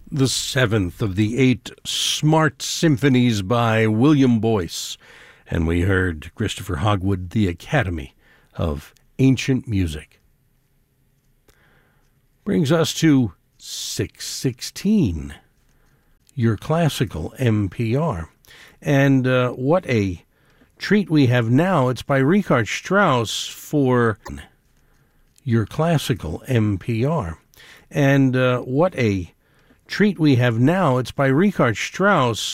the seventh of the 8 Smart Symphonies by William Boyce, and we heard Christopher Hogwood, The Academy of Ancient Music. Brings us to 6:16, your classical NPR. And what a treat we have now. It's by Richard Strauss for your classical NPR. And what a treat we have now. It's by Richard Strauss